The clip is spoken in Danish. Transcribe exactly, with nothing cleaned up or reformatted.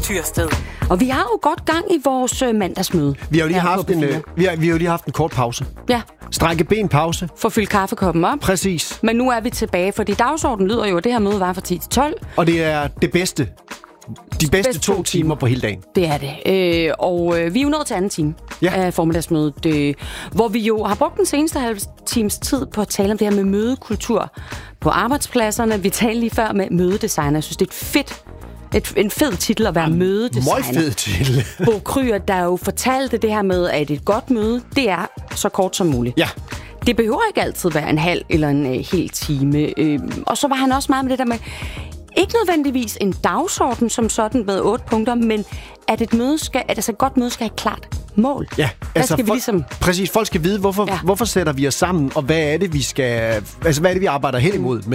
Tyrsted. Og vi har jo godt gang i vores øh, mandagsmøde. Vi har jo lige haft en, øh, vi har, vi har jo lige haft en kort pause. Ja. Strække ben pause. For at fylde kaffekoppen op. Præcis. Men nu er vi tilbage, fordi dagsordenen lyder jo, at det her møde var fra ti til tolv. Og det er det bedste. De bedste, bedste to, to timer på hele dagen. Det er det. Øh, og øh, vi er jo nået til anden time ja. af formiddagsmødet, øh, hvor vi jo har brugt den seneste halv times tid på at tale om det her med mødekultur på arbejdspladserne. Vi talte lige før med mødedesigner. Jeg synes, det er et fedt Et, en fed titel at være ja, mødedesigner. Meget fed titel. Bo Kryer, der jo fortalte det her med, at et godt møde, det er så kort som muligt. Ja. Det behøver ikke altid være en halv eller en uh, hel time. Øh, og så var han også meget med det der med, ikke nødvendigvis en dagsorden som sådan med otte punkter, men at et møde skal, at altså et godt møde skal have klart mål. Ja, altså skal vi folk, ligesom... præcis. Folk skal vide, hvorfor, ja. hvorfor sætter vi os sammen, og hvad er det, vi skal, altså hvad er det, vi arbejder hen imod.